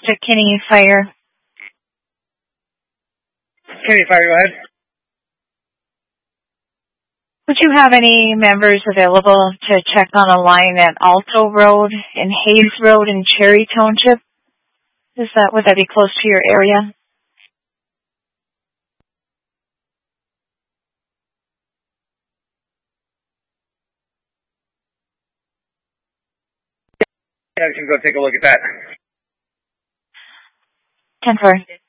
to Kinney Fire. Kinney Fire, go ahead. Would you have any members available to check on a line at Alto Road and Hayes Road in Cherry Township? Would that be close to your area? Yeah, we can go take a look at that. 10-4.